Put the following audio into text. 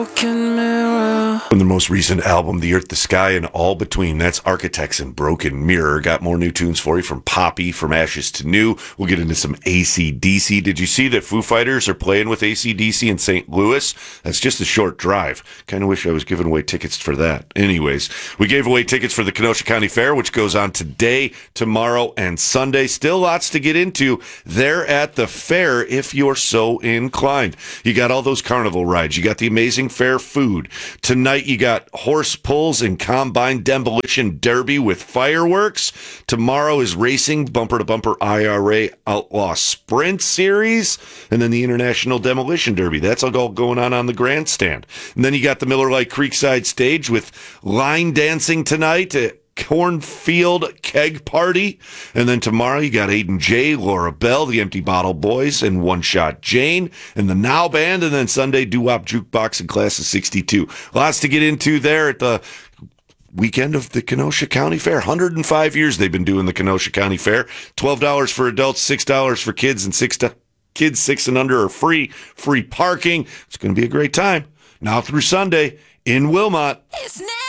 From the most recent album, The Earth, the Sky, and All Between, that's Architects and Broken Mirror. Got more new tunes for you, from Poppy, From Ashes to New. We'll get into some AC/DC. Did you see that Foo Fighters are playing with AC/DC in St. Louis? That's just a short drive. Kind of wish I was giving away tickets for that. Anyways, we gave away tickets for the Kenosha County Fair, which goes on today, tomorrow, and Sunday. Still lots to get into there at the fair if you're so inclined. You got all those carnival rides. You got the amazing fair food. Tonight, you got horse pulls and combine demolition derby with fireworks. Tomorrow is racing, bumper to bumper IRA Outlaw Sprint Series, and then the International Demolition Derby. That's all going on the grandstand. And then you got the Miller Lite Creekside stage with line dancing tonight. Cornfield Keg Party. And then tomorrow you got Aiden J, Laura Bell, the Empty Bottle Boys, and One Shot Jane, and the Now Band. And then Sunday, Doo-Wop Jukebox and Class of 62. Lots to get into there at the weekend of the Kenosha County Fair. 105 years they've been doing the Kenosha County Fair. $12 for adults, $6 for kids, and kids 6 and under are free. Free parking. It's going to be a great time. Now through Sunday in Wilmot. It's now.